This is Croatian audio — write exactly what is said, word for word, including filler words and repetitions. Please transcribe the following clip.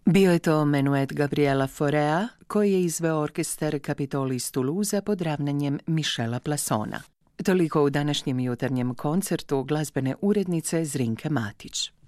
Bio je to menuet Gabriela Faurea, koji je izveo orkestar Capitol iz Toulouse pod ravnanjem Michela Plassona. Toliko u današnjem jutarnjem koncertu glazbene urednice Zrinke Matić.